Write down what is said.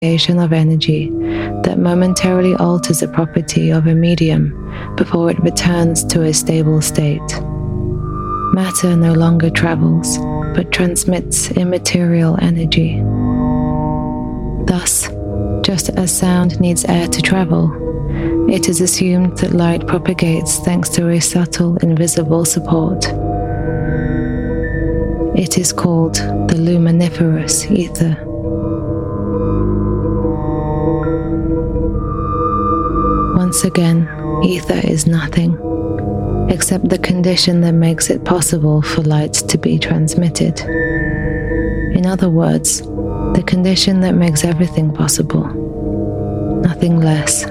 propagation of energy that momentarily alters the property of a medium before it returns to a stable state. Matter no longer travels, but transmits immaterial energy. Thus, just as sound needs air to travel, it is assumed that light propagates thanks to a subtle, invisible support. It is called the luminiferous ether. Once again, ether is nothing, except the condition that makes it possible for light to be transmitted. In other words, the condition that makes everything possible. Nothing less